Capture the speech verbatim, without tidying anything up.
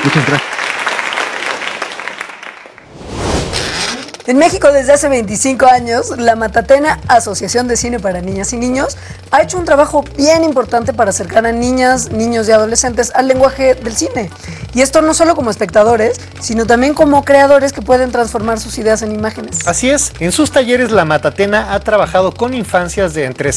Muchas gracias. En México, desde hace veinticinco años, la Matatena, Asociación de Cine para Niñas y Niños, ha hecho un trabajo bien importante para acercar a niñas, niños y adolescentes al lenguaje del cine. Y esto no solo como espectadores, sino también como creadores que pueden transformar sus ideas en imágenes. Así es, en sus talleres la Matatena ha trabajado con infancias de entre